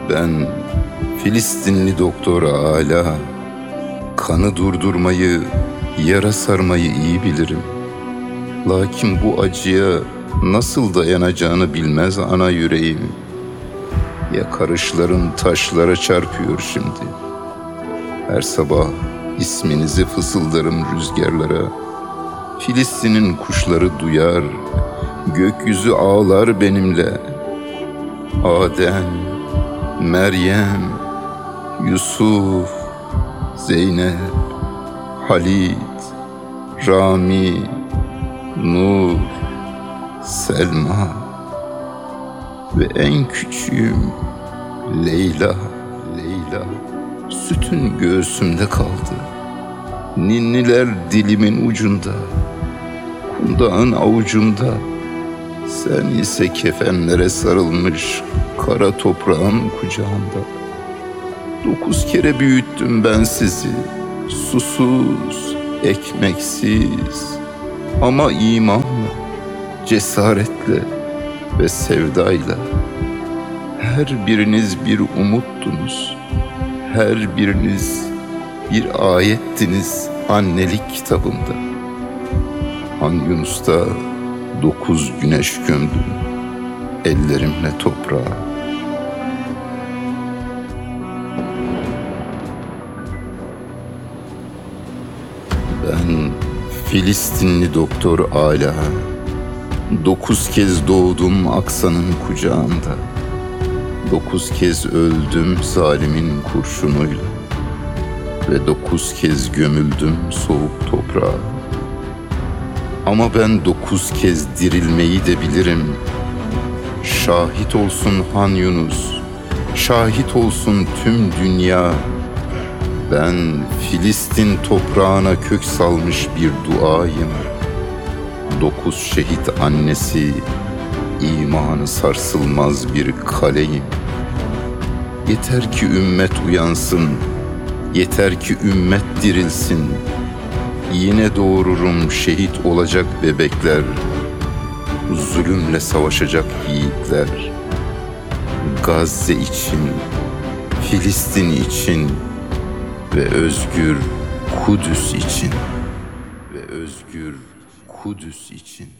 Ben Filistinli doktor Ala, kanı durdurmayı, yara sarmayı iyi bilirim. Lakin bu acıya nasıl dayanacağını bilmez ana yüreğim. Yakarışların taşlara çarpıyor şimdi. Her sabah isminizi fısıldarım rüzgarlara. Filistin'in kuşları duyar, gökyüzü ağlar benimle. Adem, Meryem, Yusuf, Zeynep, Halit, Rami, Nur, Selma ve en küçüğüm Leyla. Sütün göğsümde kaldı. Ninniler dilimin ucunda, kundağın avucumda. Sen ise kefenlere sarılmış kara toprağın kucağında. 9 kere büyüttüm ben sizi, susuz, ekmeksiz, ama imanla, cesaretle ve sevdayla. Her biriniz bir umuttunuz, her biriniz bir ayettiniz annelik kitabımda. Han Yunus'ta 9 güneş gömdüm ellerimle toprağa. Ben Filistinli doktor Ala, 9 kez doğdum Aksa'nın kucağında. 9 kez öldüm zalimin kurşunuyla ve 9 kez gömüldüm soğuk toprağa. Ama ben 9 kez dirilmeyi de bilirim. Şahit olsun Han Yunus, şahit olsun tüm dünya. Ben Filistin toprağına kök salmış bir duayım. 9 şehit annesi, imanı sarsılmaz bir kaleyim. Yeter ki ümmet uyansın, yeter ki ümmet dirilsin. Yine doğururum şehit olacak bebekler, zulümle savaşacak yiğitler. Gazze için, Filistin için ve özgür Kudüs için.